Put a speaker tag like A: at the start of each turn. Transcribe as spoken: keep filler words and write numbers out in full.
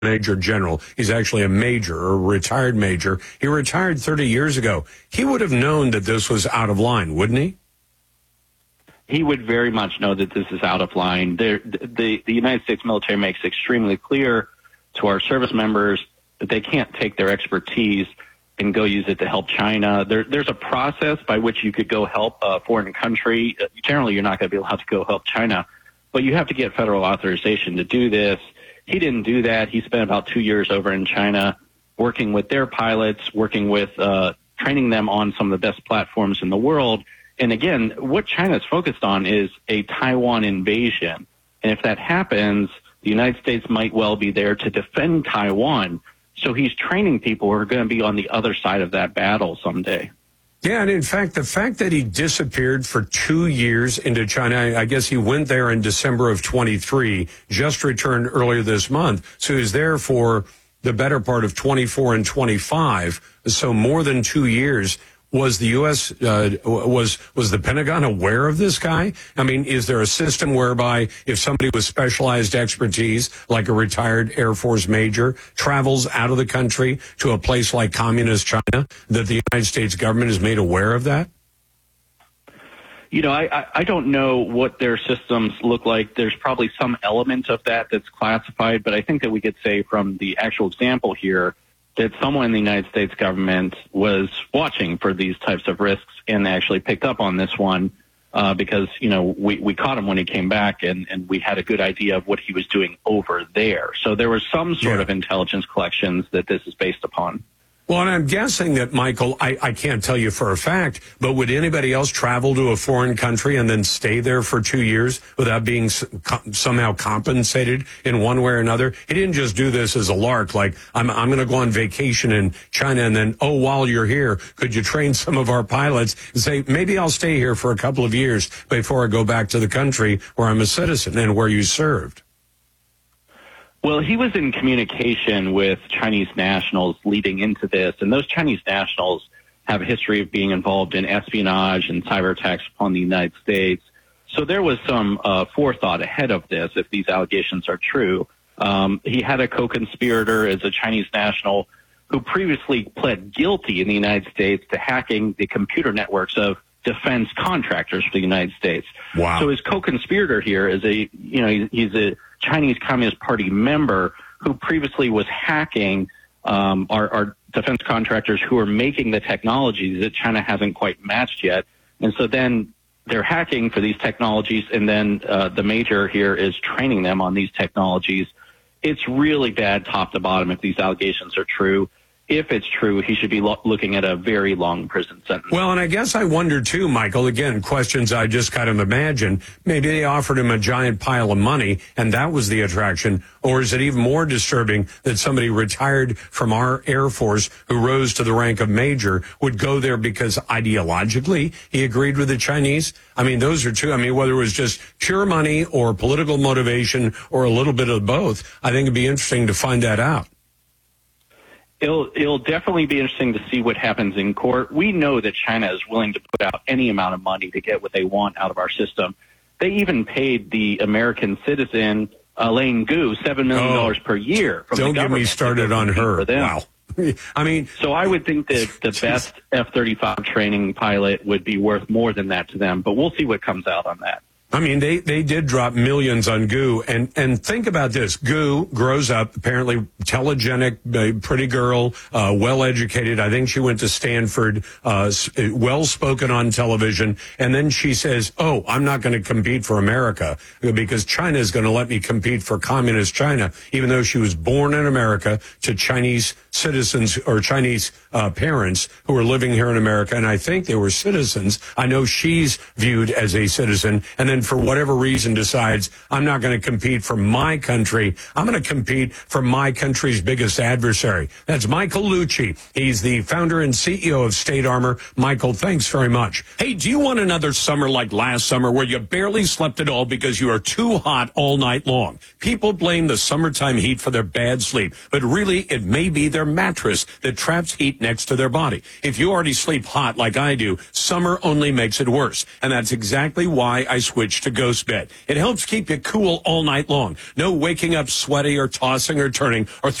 A: major general. He's actually a major or a retired major. He retired thirty years ago. He would have known that this was out of line, wouldn't he?
B: He would very much know that this is out of line. The, the, the United States military makes extremely clear to our service members that they can't take their expertise and go use it to help China. There, there's a process by which you could go help a foreign country. Generally, you're not going to be allowed to go help China, but you have to get federal authorization to do this. He didn't do that. He spent about two years over in China working with their pilots, working with uh, training them on some of the best platforms in the world. And again, what China is focused on is a Taiwan invasion. And if that happens, the United States might well be there to defend Taiwan. So he's training people who are going to be on the other side of that battle someday.
A: Yeah, and in fact, the fact that he disappeared for two years into China, I, I guess he went there in December of twenty-three, just returned earlier this month. So he was there for the better part of twenty-four and twenty-five, so more than two years. Was the U S, uh, was, was the Pentagon aware of this guy? I mean, is there a system whereby if somebody with specialized expertise, like a retired Air Force major, travels out of the country to a place like communist China, that the United States government is made aware of that?
B: You know, I, I don't know what their systems look like. There's probably some element of that that's classified, but I think that we could say from the actual example here that someone in the United States government was watching for these types of risks and actually picked up on this one uh, because, you know, we, we caught him when he came back and, and we had a good idea of what he was doing over there. So there was some sort
A: yeah.
B: of intelligence collections that this is based upon.
A: Well, and I'm guessing that, Michael, I, I can't tell you for a fact, but would anybody else travel to a foreign country and then stay there for two years without being somehow compensated in one way or another? He didn't just do this as a lark, like, I'm, I'm going to go on vacation in China and then, oh, while you're here, could you train some of our pilots and say, maybe I'll stay here for a couple of years before I go back to the country where I'm a citizen and where you served?
B: Well, he was in communication with Chinese nationals leading into this, and those Chinese nationals have a history of being involved in espionage and cyber attacks upon the United States. So there was some uh, forethought ahead of this, if these allegations are true. Um, he had a co-conspirator as a Chinese national who previously pled guilty in the United States to hacking the computer networks of defense contractors for the United States.
A: Wow.
B: So his co-conspirator here is a, you know, he's a Chinese Communist Party member who previously was hacking um, our, our defense contractors who are making the technologies that China hasn't quite matched yet. And so then they're hacking for these technologies, and then uh, the major here is training them on these technologies. It's really bad top to bottom if these allegations are true. If it's true, he should be lo- looking at a very long prison sentence.
A: Well, and I guess I wonder, too, Michael, again, questions I just kind of imagine. Maybe they offered him a giant pile of money, and that was the attraction. Or is it even more disturbing that somebody retired from our Air Force who rose to the rank of major would go there because ideologically he agreed with the Chinese? I mean, those are two. I mean, whether it was just pure money or political motivation or a little bit of both, I think it'd be interesting to find that out.
B: It'll, it'll definitely be interesting to see what happens in court. We know that China is willing to put out any amount of money to get what they want out of our system. They even paid the American citizen, Elaine Gu, seven million dollars oh, per year. From
A: don't
B: the
A: get me started on her. Wow. I mean,
B: so I would think that the best F thirty-five training pilot would be worth more than that to them, but we'll see what comes out on that.
A: I mean, they, they did drop millions on Gu. And, and think about this. Gu grows up, apparently telegenic, uh, pretty girl, uh, well-educated. I think she went to Stanford, uh, well-spoken on television. And then she says, oh, I'm not going to compete for America because China is going to let me compete for communist China, even though she was born in America to Chinese citizens or Chinese uh, parents who were living here in America. And I think they were citizens. I know she's viewed as a citizen. And then for whatever reason decides, I'm not going to compete for my country. I'm going to compete for my country's biggest adversary. That's Michael Lucci. He's the founder and C E O of State Armor. Michael, thanks very much. Hey, do you want another summer like last summer where you barely slept at all because you are too hot all night long? People blame the summertime heat for their bad sleep, but really it may be their mattress that traps heat next to their body. If you already sleep hot like I do, summer only makes it worse. And that's exactly why I switched to Ghost Bed. It helps keep you cool all night long. No waking up sweaty or tossing or turning or